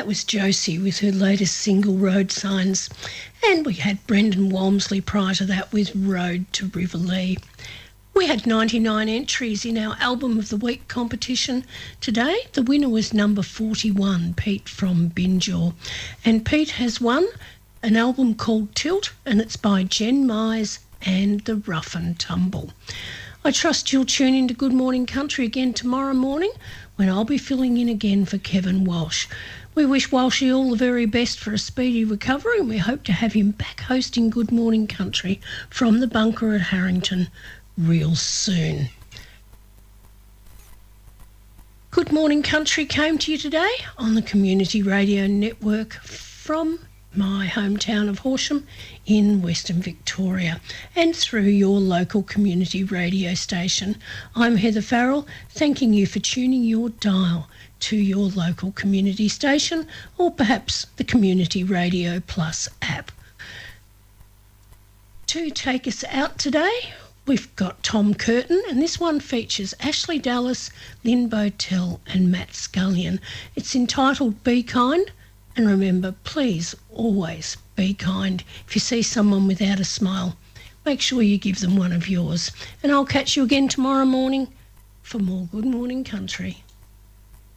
was Josie with her latest single, Road Signs. And we had Brendan Walmsley prior to that with Road to Riverlea. We had 99 entries in our Album of the Week competition today. The winner was number 41, Pete from Binjaw. And Pete has won an album called Tilt, and it's by Jen Mize and the Rough and Tumble. I trust you'll tune into Good Morning Country again tomorrow morning when I'll be filling in again for Kevin Walsh. We wish Walshy all the very best for a speedy recovery, and we hope to have him back hosting Good Morning Country from the bunker at Harrington real soon. Good Morning Country came to you today on the Community Radio Network from my hometown of Horsham in Western Victoria and through your local community radio station. I'm Heather Farrell, thanking you for tuning your dial to your local community station or perhaps the Community Radio Plus app. To take us out today, we've got Tom Curtin, and this one features Ashley Dallas, Lynn Botel and Matt Scullion. It's entitled Be Kind. And remember, please always be kind. If you see someone without a smile, make sure you give them one of yours. And I'll catch you again tomorrow morning for more Good Morning Country.